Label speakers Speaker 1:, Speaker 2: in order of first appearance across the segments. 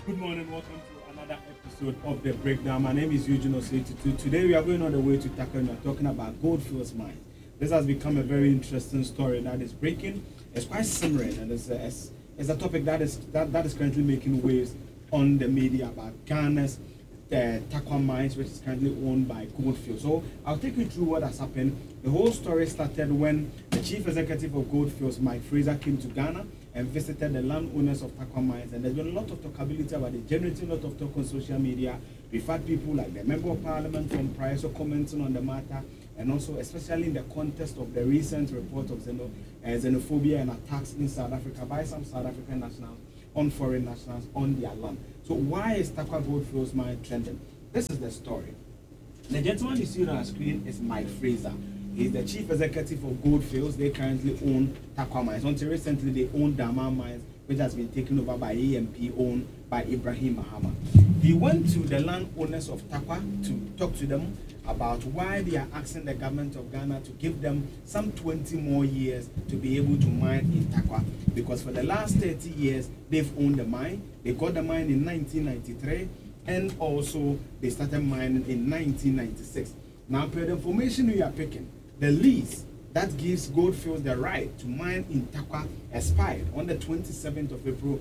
Speaker 1: Good morning, welcome to another episode of The Breakdown. My name is Eugene Osei. Today we are going on the way to Taka and we are talking about Goldfields Mine. This has become a very interesting story that is breaking. It's quite simmering and it's a topic that is currently making waves on the media about Ghana's Takwa Mines, which is currently owned by Goldfields. So I'll take you through what has happened. The whole story started when the chief executive of Goldfields, Mike Fraser, came to Ghana and visited the landowners of Takwa Mines. And there's been a lot of talkability about it, generating a lot of talk on social media. We've had people like the Member of Parliament from Prior commenting on the matter, and also, especially in the context of the recent report of xenophobia and attacks in South Africa by some South African nationals on foreign nationals on their land. So why is Takwa Goldfields Mine trending? This is the story. The gentleman you see on our screen is Mike Fraser. He's the chief executive of Goldfields. They currently own Takwa Mines. Until recently, they owned Dama Mines, which has been taken over by AMP, owned by Ibrahim Mahama. He went to the landowners of Takwa to talk to them about why they are asking the government of Ghana to give them some 20 more years to be able to mine in Takwa. Because for the last 30 years, they've owned the mine. They got the mine in 1993, and also they started mining in 1996. Now, per the information we are picking, the lease that gives Goldfields the right to mine in Takwa expired on the 27th of April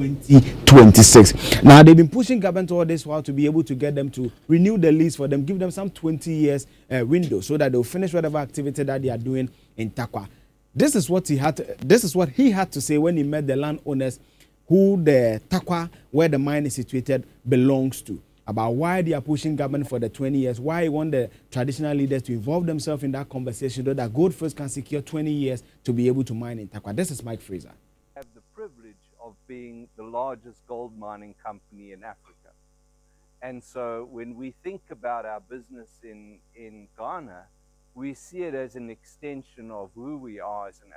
Speaker 1: 2026. Now, they've been pushing government all this while to be able to get them to renew the lease for them, give them some 20 years window so that they'll finish whatever activity that they are doing in Takwa. This is what he had to say when he met the landowners who the Takwa, where the mine is situated, belongs to, about why they are pushing government for the 20 years, why he want the traditional leaders to involve themselves in that conversation so that Goldfields can secure 20 years to be able to mine in Takwa. This is Mike Fraser.
Speaker 2: Have the privilege of being the largest gold mining company in Africa. And so when we think about our business in Ghana, we see it as an extension of who we are as an